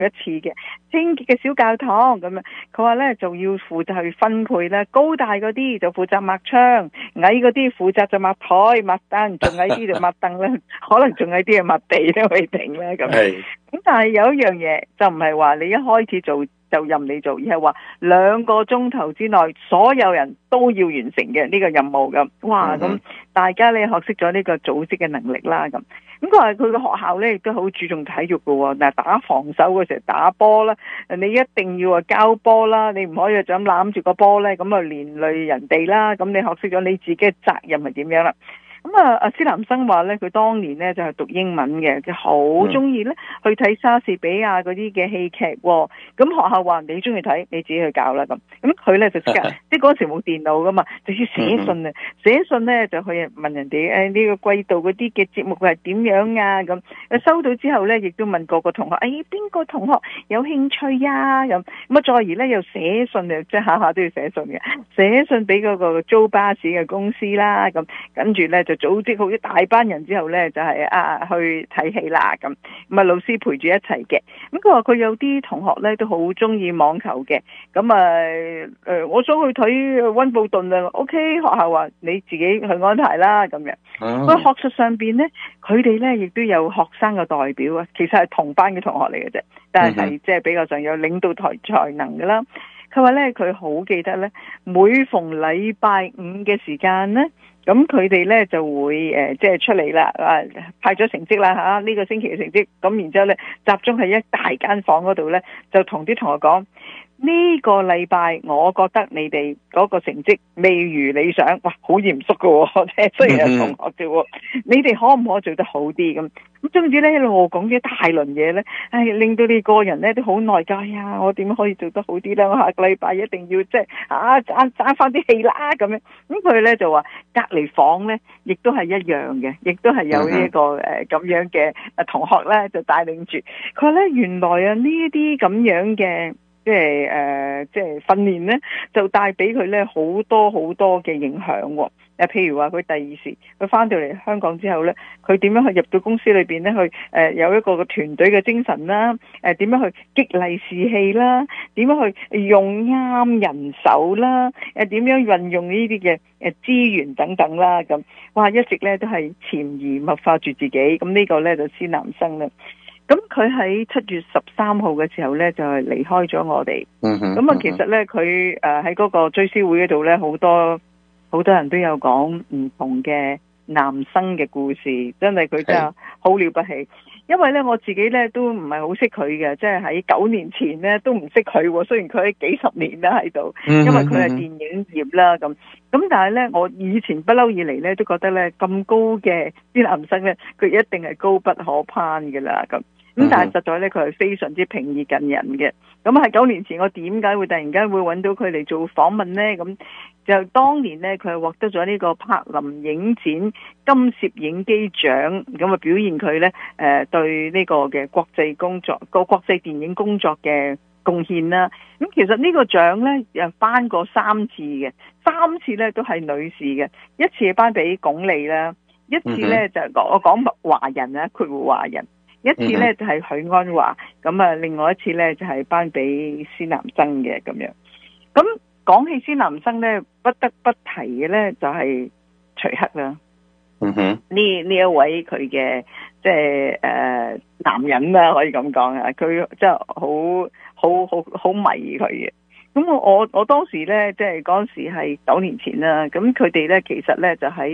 一次嘅清潔嘅小教堂咁樣。佢話咧就要負責去分配啦，高大嗰啲就負責抹窗，矮嗰啲負責就抹台抹燈，仲矮啲就抹凳啦，可能仲矮啲就抹地都未定啦咁。咁但係有一樣嘢就唔係話你一開始做就任你做，而係話2個鐘頭之內所有人都要完成嘅呢個任務咁。哇！咁大家咧學識咗呢個組織嘅能力啦咁。咁佢話佢個學校咧亦都好注重體育嘅喎。嗱，打防守嘅時候打波啦，你一定要話交波啦，你唔可以就咁攬住個波咧，咁啊連累人哋啦。咁你學識咗你自己嘅責任係點樣啦？咁阿施南生話咧，佢當年咧就係讀英文嘅，佢好中意咧去睇莎士比亞嗰啲嘅戲劇。咁學校話你中意睇，你自己去教啦咁。咁佢咧就即係即係嗰時冇電腦噶嘛，就要寫信啊，寫信咧就去問人哋呢個季度嗰啲嘅節目係點樣啊咁。收到之後咧，亦都問個個同學，邊個同學有興趣啊咁。咁啊再而咧又寫信啊，即係下下都要寫信嘅，寫信俾嗰個租巴士嘅公司啦咁，跟住咧就組織好一大班人之後咧，就係去睇戲啦咁。咁啊老師陪住一齊嘅。咁佢話佢有啲同學咧都好中意網球嘅。咁我想去睇溫布頓啊。OK， 學校話你自己去安排啦咁樣。不過學術上邊咧，佢哋咧亦都有學生嘅代表啊。其實係同班嘅同學嚟嘅啫，但係即係比較上有領導才能㗎啦。佢話咧佢好記得咧，每逢禮拜5嘅時間咧。咁佢哋咧就會即係出嚟啦，派咗成績啦嚇，呢個星期嘅成績，咁然之後咧集中喺一大間房嗰度咧，就同啲同學講。呢個禮拜，我覺得你哋嗰個成績未如理想，哇，好嚴肅噶喎！雖然係同學啫，你哋可唔可以做得好啲咁？咁總之咧，一路講啲大輪嘢咧，令到你個人咧都好內疚呀！我點可以做得好啲咧？我下個禮拜一定要即係爭翻啲氣啦咁樣。咁佢咧就話隔離房咧，亦都係一樣嘅，亦都係有呢一個咁樣嘅同學咧就帶領住。佢話咧原來啊呢啲咁樣嘅。即係訓練咧，就帶俾佢咧好多好多嘅影響喎。譬如話佢第二時佢翻到嚟香港之後咧，佢點樣去入到公司裏邊咧去有一個團隊嘅精神啦，點樣去激勵士氣啦，點樣去用啱人手啦，點樣運用呢啲嘅資源等等啦咁。哇！一直咧都係潛移默化住自己。咁呢個咧就施南生啦。咁佢喺7月13號嘅時候咧，就係離開咗我哋。咁啊，其實咧，佢喺嗰個追思會嗰度咧，好多人都有講唔同嘅男生嘅故事，真係佢真係好了不起。因為咧，我自己咧都唔係好識佢嘅，即係喺9年前咧都唔識佢。雖然佢喺幾十年啦喺度，因為佢係電影業啦咁。咁但係咧，我以前不嬲以嚟咧都覺得咧咁高嘅啲男生咧，佢一定係高不可攀嘅啦咁。咁但係實在咧，佢係非常之平易近人嘅。咁喺9年前，我點解會突然間會揾到佢嚟做訪問呢？咁就當年咧，佢係獲得咗呢個柏林影展金攝影機獎，咁啊表現佢咧對呢個嘅國際電影工作嘅貢獻啦。咁其實呢個獎咧又頒過3次嘅，3次咧都係女士嘅，一次係頒俾鞏俐啦，一次咧就我講華人啊，括弧華人。一次咧就係許鞍華，咁啊另外一次咧就係頒俾施南生嘅咁樣。咁講起施南生咧，不得不提嘅咧就係徐克啦。呢一位佢嘅即係男人啦，可以咁講啊，佢真係好迷佢嘅。咁我當時咧，即係嗰陣時係9年前啦。咁佢哋咧其實咧就喺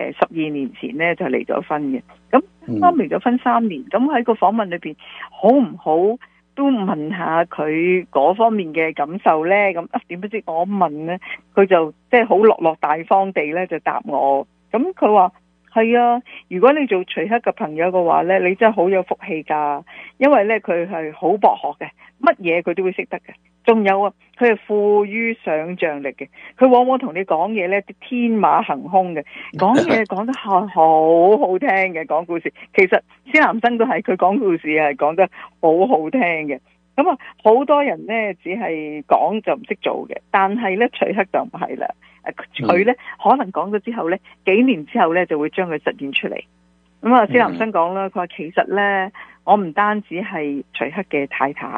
12年前咧就離咗婚嘅。咁啱離咗婚3年，咁喺個訪問裏邊好唔好都問下佢嗰方面嘅感受咧。咁點不知我問咧，佢就即係好落大方地咧就答我。咁佢話係啊，如果你做徐克嘅朋友嘅話咧，你真係好有福氣㗎，因為咧佢係好博學嘅，乜嘢佢都會識得嘅。仲有啊，佢係富於想像力嘅，佢往往同你講嘢咧，天馬行空嘅，講嘢講得好好聽嘅，講故事。其實施南生都係佢講故事係講得好好聽嘅。咁啊，好多人咧只係講就唔識做嘅，但係咧徐克就唔係啦。佢咧可能講咗之後咧，幾年之後咧就會將佢實現出嚟。咁啊，施南生講啦，佢話其實咧， 我唔單止係徐克嘅太太。